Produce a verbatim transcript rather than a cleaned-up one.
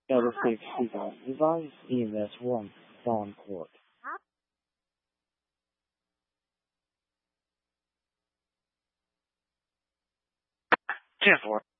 Delta six Eagle, advise E M S one, Dawn Court. ten four.